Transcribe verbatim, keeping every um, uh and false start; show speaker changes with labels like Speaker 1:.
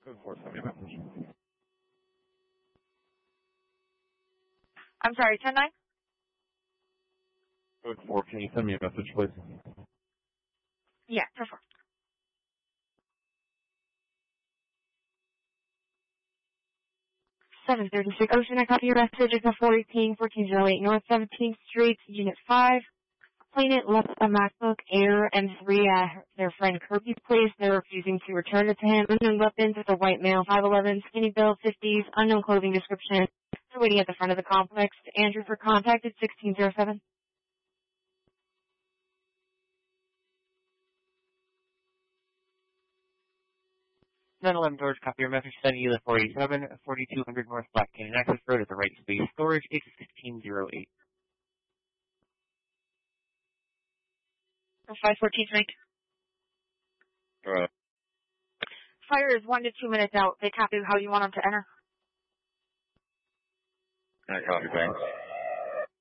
Speaker 1: Code four, send me a message.
Speaker 2: I'm sorry, ten nine?
Speaker 1: Code four, can you send me a message, please?
Speaker 2: Yeah, ten four. seven thirty-six Ocean, I copy your message. It's a forty ping fourteen oh eight North seventeenth Street, Unit five. Plaintiff left a MacBook Air M three at their friend Kirby's place. They're refusing to return it to him. Unknown weapons with a white male, five eleven, skinny build, fifties, unknown clothing description. They're waiting at the front of the complex. Andrew for contact at sixteen oh seven.
Speaker 3: nine eleven George, copy your message, sending you the four eighty-seven, forty-two hundred North Black Canyon Access Road at the right space storage. It's sixteen oh eight.
Speaker 2: five fourteen Frank.
Speaker 1: Alright.
Speaker 2: Fire is one to two minutes out. They copy how you want them to enter.
Speaker 1: I copy, thanks.